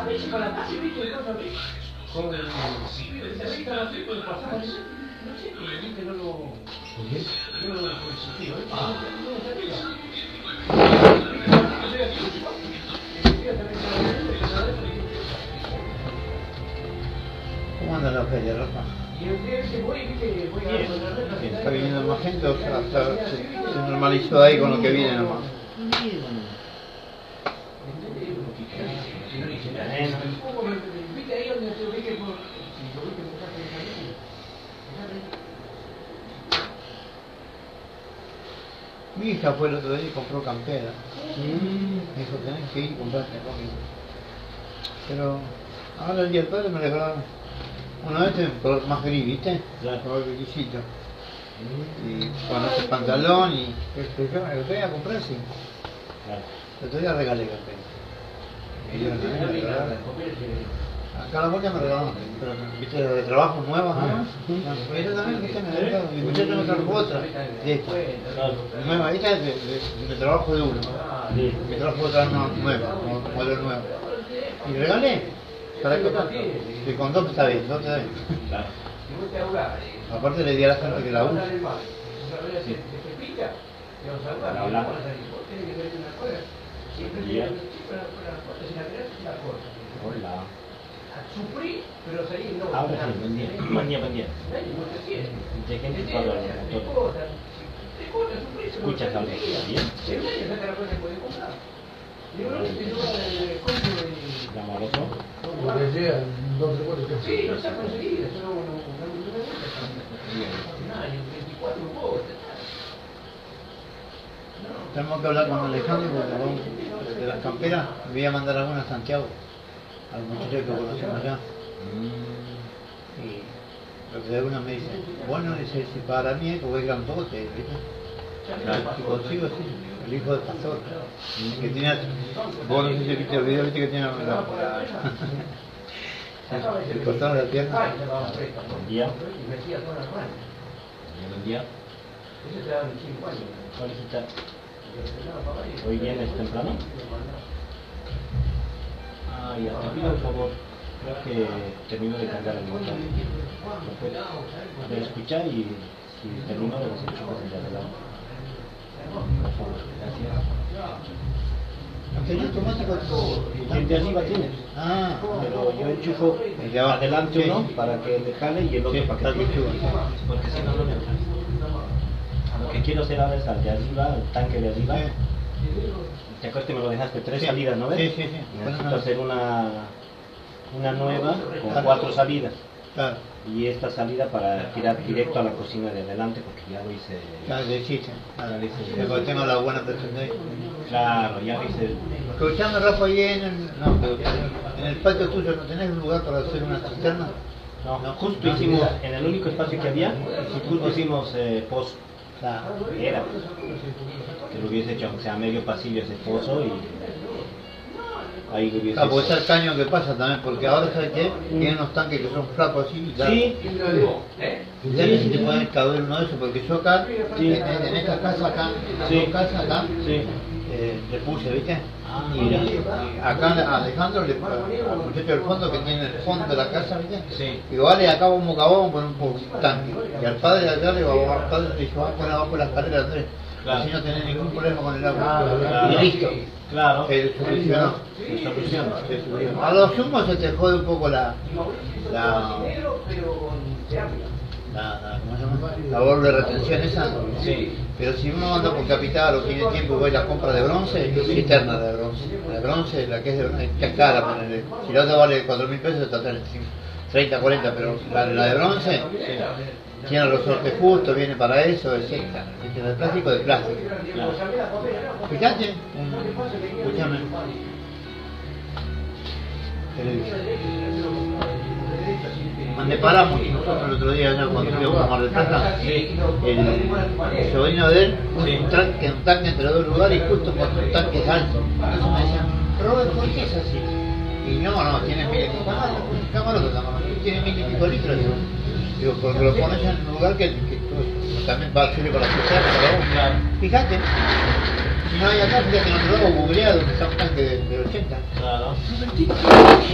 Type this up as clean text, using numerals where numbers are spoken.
Con el cerrito así, pues pasamos, no sé, que no lo... ¿Por qué? No lo existió, ¿eh? ¿Cómo anda la feria, Rafa? Bien, está viniendo más gente, o sea, se normalizó ahí con lo que viene nomás. Mi hija fue el otro día y compró campera. Me dijo, tenés que ir y comprarte ropa. Pero ahora el día del padre me regalaron una vez en color más gris, ¿viste? Claro. Color grisito. Y con ese pantalón y... Yo el otro día compré así. Claro. El otro día regalé campera. Y yo me regalaron. Acá la boca me regalaron, pero viste de trabajo nuevas, ¿no? Ella también, viste, me regalaron. Y el muchacho me trajo otra, de esta. Nueva, esta es de trabajo de uno. Mi trabajo otra nueva, modelo nuevo. Y regalé. ¿Para qué? Y con dos está bien, dos está bien. Aparte le di a la gente que la usa. Sí. Hola. Sufrí, pero seguí no. Ahora sí, buen día. Buen día, buen día. ¿De qué te habla el motor? ¿Escuchas algo? ¿Bien? ¿Llama al otro? Sí, lo saco enseguida. Tenemos que hablar con Alejandro porque de las camperas me voy a mandar algunas a Santiago, a los muchachos que conocemos allá. Y lo que algunos me dicen, bueno, dice, si para mí es que voy grandote, ¿viste? Y consigo así, el hijo del pastor, que tiene, vos no sé si viste el video, viste que tiene el costado de la pierna. Buen día. Buen día. Solicita. ¿Hoy vienes temprano? Ah, ya, te pido un favor. Creo que termino de cargar el motor. ¿Me puedes escuchar? Y si termino de los enchufes de adelante. Por favor, gracias. ¿Tenés automático? El de arriba tienes. Ah, pero yo enchufo adelante uno para que le jale y el otro para que le enchufe. Porque si no, no me alcanza. Lo que quiero hacer ahora es al de arriba, el tanque de arriba. Sí. ¿Te acuerdas que me lo dejaste? 3 salidas, ¿no ves? Sí, sí, sí. Necesito hacer una nueva con 4 salidas. Claro. Y esta salida para tirar directo a la cocina de adelante porque ya lo hice. Claro, de chiste. Ya lo hice. Porque tengo la buena presión de ahí. Claro, ya lo hice. Escuchame, Rafa, ahí en el, no, pero en el patio tuyo, ¿no tenés un lugar para hacer una cisterna? No, justo hicimos, en el único espacio que había, justo hicimos pozo. Claro. Era que lo hubiese hecho, aunque sea medio pasillo ese pozo y ahí lo hubiese Ah, pues es el caño que pasa también, porque ahora, ¿sabes qué? Tienen unos tanques que son flacos así y tal. Sí. Y ya si te pueden caber uno de esos, porque yo acá, en esta casa acá, en las dos casas acá, le puse, ¿viste? Mira. Y acá a Alejandro, al muchacho del fondo que tiene el fondo de la casa, ¿viste? Sí. Digo, vale, acá vamos a poner un tanque. Y al padre de allá le digo, al padre le dijo, vamos a poner abajo la escalera, Andrés. Claro. Así no tenés ningún problema con el agua. Claro. Y listo. Claro. Se solucionó. Se soluciona. A lo sumo se te jode un poco ¿cómo se llama? La bola de retención esa. Sí. Pero si uno anda por capital o tiene tiempo y va a la compra de bronce, es cisterna de bronce. La de bronce, la que es de bronce, es cara, ponerle. Si la otra vale 4.000 pesos, está 30, 40, pero la de bronce tiene los resortes justos, viene para eso, es seca. De plástico, de plástico. Claro. Fíjate, escúchame. Donde paramos nosotros el otro día allá cuando fuimos a Mar del Plata, el sobrino de él, un tanque entre dos lugares y justo con un tanque alto. Entonces me decían, Robert, ¿por qué es así? Y no, tiene mil y pico, tiene 1.000 y pico litros. Digo, porque lo pones en un lugar que también va a servir para escuchar, para vos. Fíjate. Si no hay acá, fíjate en otro lado, googleado, que está un tanque de 80. Claro.